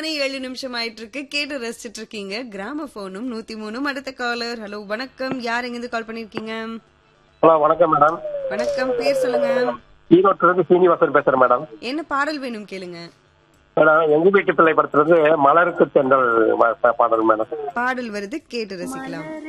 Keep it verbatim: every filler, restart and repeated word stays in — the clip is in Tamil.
மணி ஏழு நிமிஷம் ஆயிட்டு இருக்கு. கேட்டு ரசிச்சிட்டு இருக்கீங்க கிராம போனும் நூத்தி மூணும். அடுத்த காலர். ஹலோ வணக்கம். யார் எங்க இருந்து கால் பண்ணிருக்கீங்க? ஹலோ வணக்கம் மேடம். வணக்கம். பேர் சொல்லுங்க. ஈரோட்டுல இருந்து சீனிவாசன் பேசுறேன் மேடம். என்ன பாடல் வேணும் கேளுங்க. மேடம் எங்க வீட்டு பிள்ளை படத்துல இருந்து மலருக்கு தென்றல் பாடல் மேடம். பாடல் வருது, கேட்டு ரசிக்கலாம்.